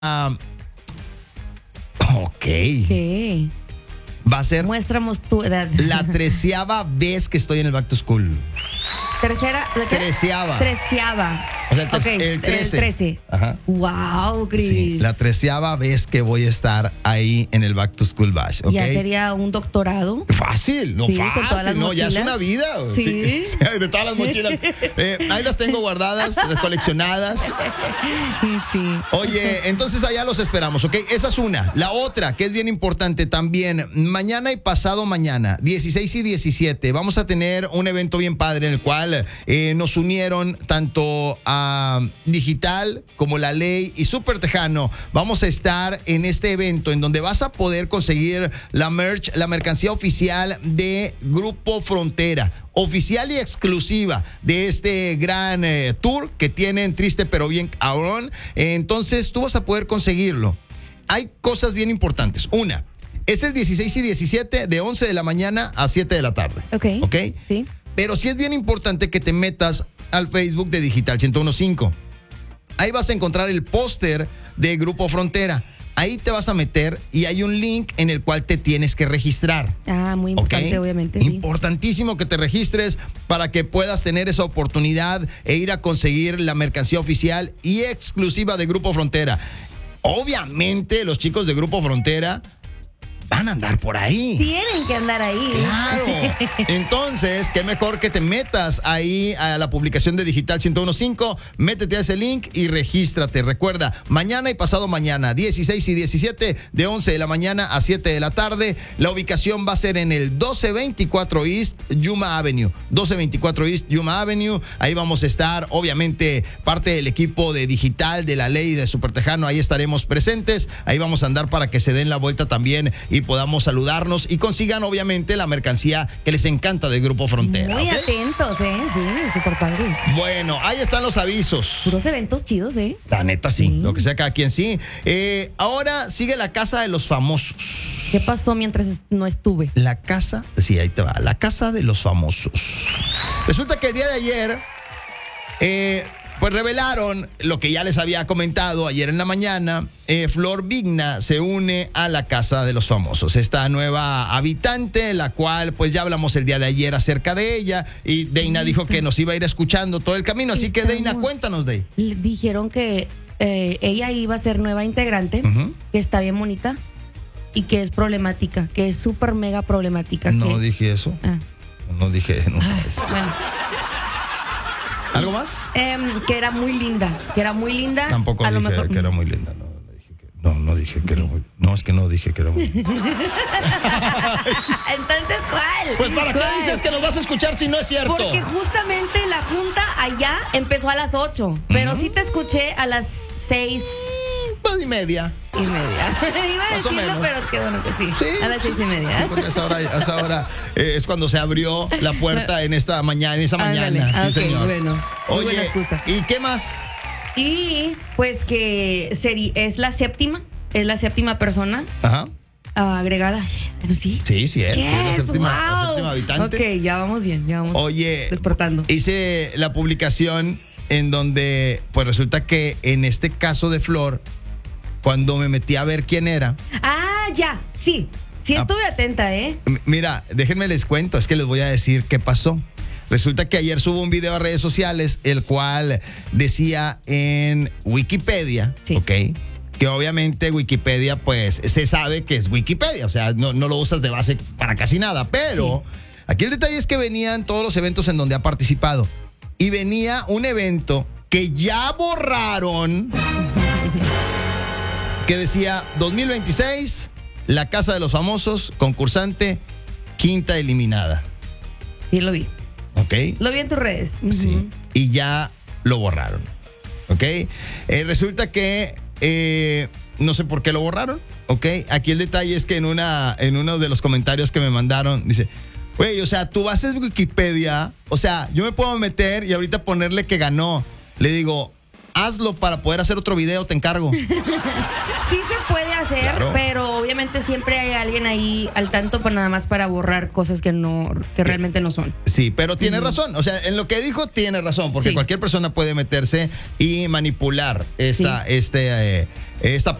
Ok. ¿Qué? Va a ser Muéstranos tu edad. la 13ª vez que estoy en el Back to School. ¿Tercera? ¿De qué? Treceava. Treceava. O sea, Ok, el 13. El 13. Ajá. Wow, Chris. Sí, la 13ª vez que voy a estar ahí en el Back to School Bash. ¿Ok? Ya sería un doctorado. Fácil, no Sí, con fácil, todas las no, ya es mochilas. una vida. Sí. De todas las mochilas. Ahí las tengo guardadas, las coleccionadas. Sí. Oye, entonces allá los esperamos, ¿ok? Esa es una. La otra, que es bien importante también, mañana y pasado mañana, 16 y 17, vamos a tener un evento bien padre en el cual nos unieron tanto a Digital como La Ley y Super Tejano. Vamos a estar en este evento en donde vas a poder conseguir la mercancía oficial de Grupo Frontera, oficial y exclusiva de este gran tour que tienen Triste pero bien cabrón. Entonces tú vas a poder conseguirlo. Hay cosas bien importantes. Una, es el 16 y 17 de 11 de la mañana a 7 de la tarde. Ok. Sí. Pero sí es bien importante que te metas al Facebook de Digital 101.5. Ahí vas a encontrar el póster de Grupo Frontera. Ahí te vas a meter y hay un link en el cual te tienes que registrar. Muy importante, ¿Okay? obviamente. Sí. Importantísimo que te registres para que puedas tener esa oportunidad e ir a conseguir la mercancía oficial y exclusiva de Grupo Frontera. Obviamente los chicos de Grupo Frontera van a andar por ahí. Tienen que andar ahí. Claro. Entonces, qué mejor que te metas ahí a la publicación de Digital 101.5, métete a ese link y regístrate. Recuerda, mañana y pasado mañana, 16 y 17, de 11 de la mañana a 7 de la tarde. La ubicación va a ser en el 1224 East Yuma Avenue. 1224 East Yuma Avenue. Ahí vamos a estar, obviamente, parte del equipo de Digital, de La Ley y de Super Tejano. Ahí estaremos presentes. Ahí vamos a andar para que se den la vuelta también y podamos saludarnos y consigan obviamente la mercancía que les encanta del Grupo Frontera. Muy ¿okay? atentos, sí, súper padre. Bueno, ahí están los avisos. Puros eventos chidos, La neta sí, lo que sea cada quien sí. Ahora sigue la casa de los famosos. ¿Qué pasó mientras no estuve? La casa, sí, ahí te va, la casa de los famosos. Resulta que el día de ayer pues revelaron lo que ya les había comentado ayer en la mañana. Flor Vigna se une a la Casa de los Famosos, esta nueva habitante, la cual pues ya hablamos el día de ayer acerca de ella y Deina dijo que nos iba a ir escuchando todo el camino, así que Deina, cuéntanos, Dey. Dijeron que ella iba a ser nueva integrante, que está bien bonita y que es problemática, que es súper mega problemática. No dije eso. No dije, no. Bueno. ¿Algo más? Que era muy linda. Tampoco a dije lo mejor que era muy linda. No dije que era muy. No, es que no dije que era muy. Entonces, ¿cuál? Pues ¿para qué dices que nos vas a escuchar si no es cierto? Porque justamente la junta allá empezó a las 8, pero sí te escuché a las 6:30. Pues y media. Iba a decirlo, pero qué bueno que sí. A las 6:30. Sí, porque a esa hora es cuando se abrió la puerta en esa mañana. Sí, señor. Bueno. Muy buena excusa. ¿Y qué más? Y pues que es la séptima persona. Ajá. Agregada. Sí. Sí, es. Yes, La séptima wow. habitante. Ok, ya vamos bien, Oye, despertando. Hice la publicación en donde, pues resulta que en este caso de Flor, cuando me metí a ver quién era. Ya, sí. Sí estuve atenta, Mira, déjenme les cuento, es que les voy a decir qué pasó. Resulta que ayer subo un video a redes sociales, el cual decía en Wikipedia, ¿ok? Que obviamente Wikipedia, pues, se sabe que es Wikipedia, o sea, no lo usas de base para casi nada, pero aquí el detalle es que venían todos los eventos en donde ha participado. Y venía un evento que ya borraron, que decía 2026, la Casa de los Famosos, concursante, quinta eliminada. Sí, lo vi. ¿Ok? Lo vi en tus redes. Sí. Y ya lo borraron. ¿Ok? Resulta que no sé por qué lo borraron. ¿Ok? Aquí el detalle es que en uno de los comentarios que me mandaron, dice: güey, o sea, tú vas a Wikipedia, o sea, yo me puedo meter y ahorita ponerle que ganó. Le digo, hazlo para poder hacer otro video, te encargo. Sí se puede hacer, Claro. pero obviamente siempre hay alguien ahí al tanto nada más para borrar cosas que realmente no son. Sí, pero tiene razón. O sea, en lo que dijo tiene razón, porque Sí. cualquier persona puede meterse y manipular esta